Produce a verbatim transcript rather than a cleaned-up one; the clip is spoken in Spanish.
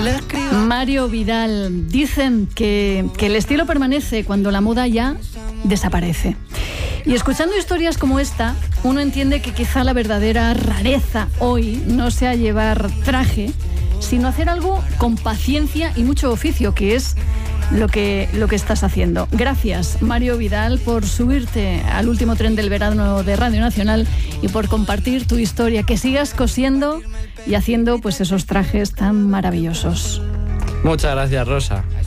Mario Vidal. Dicen que, que el estilo permanece cuando la moda ya desaparece. Y escuchando historias como esta, uno entiende que quizá la verdadera rareza hoy no sea llevar traje, sino hacer algo con paciencia y mucho oficio, que es lo que, lo que estás haciendo. Gracias, Mario Vidal, por subirte al último tren del verano de Radio Nacional y por compartir tu historia. Que sigas cosiendo y haciendo pues esos trajes tan maravillosos. Muchas gracias, Rosa.